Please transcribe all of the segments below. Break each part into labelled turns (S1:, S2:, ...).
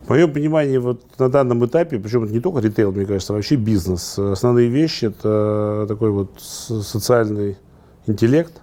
S1: В моем понимании, вот на данном этапе, причем это не только ритейл, мне кажется, а вообще бизнес, основные вещи – это такой вот социальный интеллект,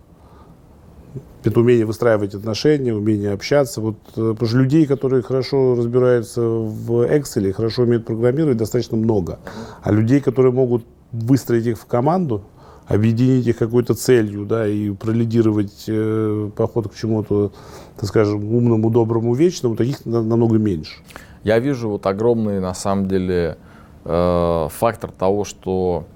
S1: это умение выстраивать отношения, умение общаться. Вот, потому что людей, которые хорошо разбираются в Excel, хорошо умеют программировать, достаточно много. А людей, которые могут выстроить их в команду, объединить их какой-то целью, да, и пролидировать поход к чему-то, так скажем, умному, доброму, вечному, таких намного меньше.
S2: Я вижу вот огромный, на самом деле, фактор того, что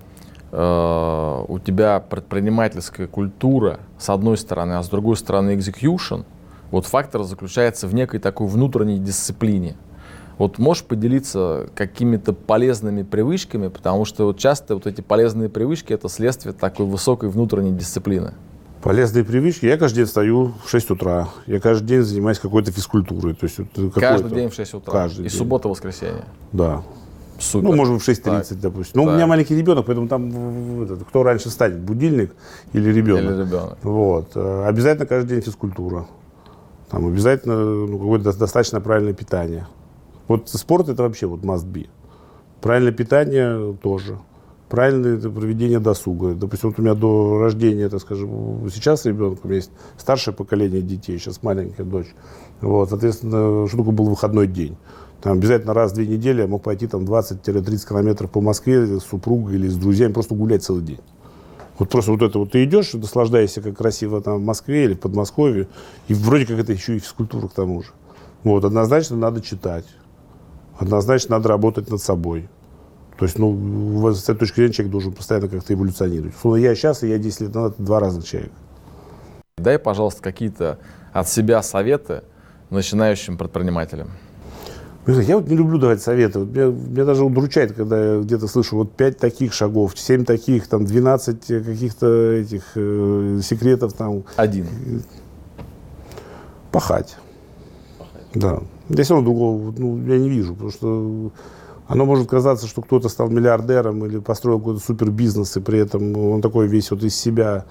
S2: у тебя предпринимательская культура, с одной стороны, а с другой стороны execution. Вот фактор заключается в некой такой внутренней дисциплине. Вот можешь поделиться какими-то полезными привычками, потому что вот часто вот эти полезные привычки – это следствие такой высокой внутренней дисциплины.
S1: Полезные привычки. Я каждый день встаю в 6 утра. Я каждый день занимаюсь какой-то физкультурой. То есть,
S2: каждый день в 6 утра?
S1: Каждый
S2: и
S1: день.
S2: суббота, воскресенье?
S1: Да.
S2: Супер.
S1: Ну, может быть, в 6:30, допустим. Но у меня маленький ребенок, поэтому там кто раньше встанет, будильник или ребенок.
S2: Или ребенок.
S1: Вот. Обязательно каждый день физкультура. Там обязательно какое-то достаточно правильное питание. Вот спорт это вообще вот must be. Правильное питание тоже. Правильное проведение досуга. Допустим, вот у меня до рождения, так скажем, сейчас ребенок, у меня есть старшее поколение детей, сейчас маленькая дочь. Вот, соответственно, что такое был выходной день? Там обязательно раз в 2 недели я мог пойти там 20-30 километров по Москве с супругой или с друзьями, просто гулять целый день. Вот просто вот это вот ты идешь, наслаждаешься, как красиво там в Москве или в Подмосковье, и вроде как это еще и физкультура к тому же. Вот, однозначно надо читать, однозначно надо работать над собой. То есть, с этой точки зрения человек должен постоянно как-то эволюционировать. Я сейчас, и я 10 лет назад, 2 разных человека.
S2: Дай, пожалуйста, какие-то от себя советы начинающим предпринимателям.
S1: Я вот не люблю давать советы. Меня даже удручает, когда я где-то слышу вот 5 таких шагов, 7 таких, там 12 каких-то этих секретов. Там.
S2: 1.
S1: Пахать. Да. Я все равно другого я не вижу, потому что оно может казаться, что кто-то стал миллиардером или построил какой-то супербизнес, и при этом он такой весь вот из себя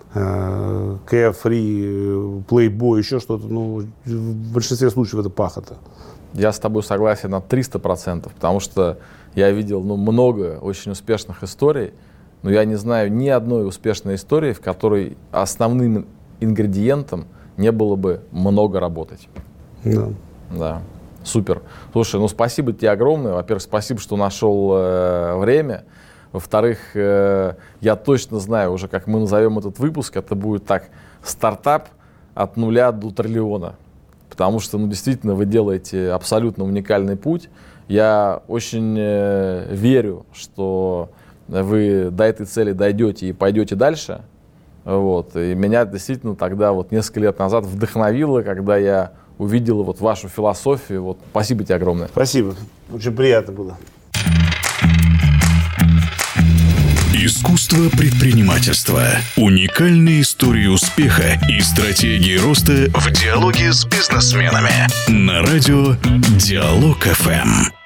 S1: carefree, playboy, еще что-то. В большинстве случаев это пахота.
S2: Я с тобой согласен на 300%, потому что я видел много очень успешных историй, но я не знаю ни одной успешной истории, в которой основным ингредиентом не было бы много работать.
S1: Да.
S2: Да. Супер. Слушай, спасибо тебе огромное. Во-первых, спасибо, что нашел время. Во-вторых, я точно знаю уже, как мы назовем этот выпуск. Это будет так: стартап от 0 до триллиона. Потому что, действительно, вы делаете абсолютно уникальный путь. Я очень верю, что вы до этой цели дойдете и пойдете дальше. Вот. И меня действительно тогда, несколько лет назад, вдохновило, когда я увидел вашу философию. Спасибо тебе огромное.
S1: Спасибо. Очень приятно было.
S3: Искусство предпринимательства. Уникальные истории успеха и стратегии роста в диалоге с бизнесменами. На радио Диалог ФМ.